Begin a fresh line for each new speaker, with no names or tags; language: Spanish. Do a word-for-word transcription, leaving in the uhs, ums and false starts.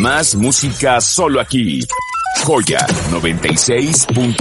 Más música solo aquí. Joya noventa y seis punto